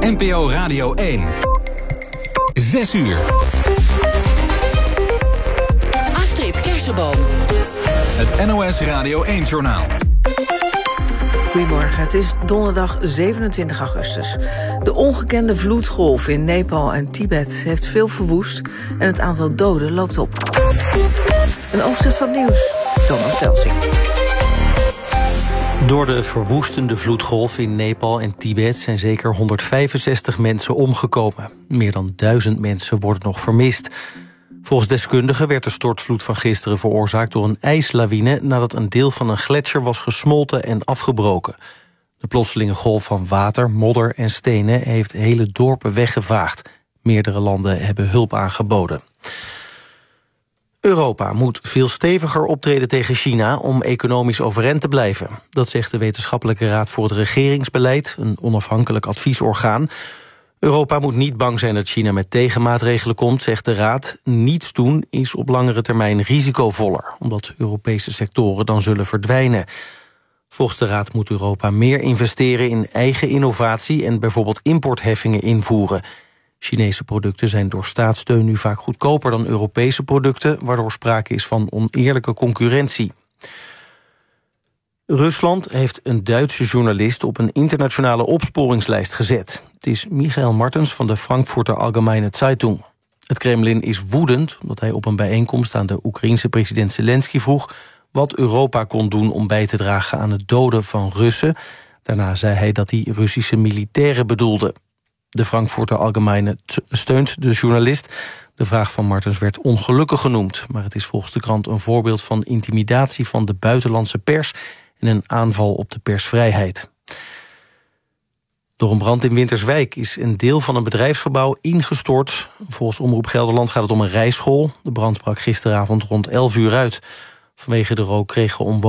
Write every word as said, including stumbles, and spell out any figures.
N P O Radio één. Zes uur. Astrid Kersenboom. Het N O S Radio één-journaal. Goedemorgen, het is donderdag zevenentwintig augustus. De ongekende vloedgolf in Nepal en Tibet heeft veel verwoest en het aantal doden loopt op. Een overzicht van het nieuws, Thomas Delsing. Door de verwoestende vloedgolf in Nepal en Tibet zijn zeker honderdvijfenzestig mensen omgekomen. Meer dan duizend mensen worden nog vermist. Volgens deskundigen werd de stortvloed van gisteren veroorzaakt door een ijslawine nadat een deel van een gletsjer was gesmolten en afgebroken. De plotselinge golf van water, modder en stenen heeft hele dorpen weggevaagd. Meerdere landen hebben hulp aangeboden. Europa moet veel steviger optreden tegen China om economisch overeind te blijven. Dat zegt de Wetenschappelijke Raad voor het Regeringsbeleid, een onafhankelijk adviesorgaan. Europa moet niet bang zijn dat China met tegenmaatregelen komt, zegt de Raad. Niets doen is op langere termijn risicovoller, omdat Europese sectoren dan zullen verdwijnen. Volgens de Raad moet Europa meer investeren in eigen innovatie en bijvoorbeeld importheffingen invoeren. Chinese producten zijn door staatssteun nu vaak goedkoper dan Europese producten, waardoor sprake is van oneerlijke concurrentie. Rusland heeft een Duitse journalist op een internationale opsporingslijst gezet. Het is Michael Martens van de Frankfurter Allgemeine Zeitung. Het Kremlin is woedend omdat hij op een bijeenkomst aan de Oekraïense president Zelensky vroeg wat Europa kon doen om bij te dragen aan het doden van Russen. Daarna zei hij dat hij Russische militairen bedoelde. De Frankfurter Allgemeine steunt de journalist. De vraag van Martens werd ongelukkig genoemd, maar het is volgens de krant een voorbeeld van intimidatie van de buitenlandse pers en een aanval op de persvrijheid. Door een brand in Winterswijk is een deel van een bedrijfsgebouw ingestort. Volgens Omroep Gelderland gaat het om een rijschool. De brand brak gisteravond rond elf uur uit. Vanwege de rook kregen omwonenden